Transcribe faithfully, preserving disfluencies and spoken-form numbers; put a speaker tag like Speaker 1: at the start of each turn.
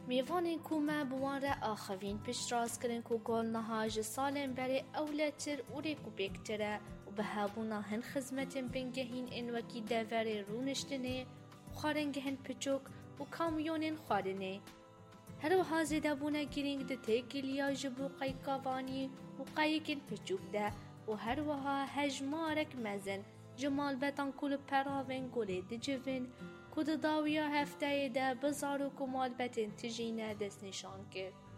Speaker 1: میوانین کومه بوان را آخوین پیش راست کرن کو گل نهاج سالم بری اولتر اوری کو بکتره و به هبونا هن خدمتن بنگهین این وکی دوری رونشتنه و خارنگهن پچوک و کامیونین خارنه. هر وها زیده بونه گرینگ ده تیگلیا جبو قیقاوانی و قایقین پچوک ده و هر وها هجمارک مزن جمال بتان کل پراوین گلی ده جوین کد داویا هفته ده بزارو کمال بتن تجینه دست نشان کرد.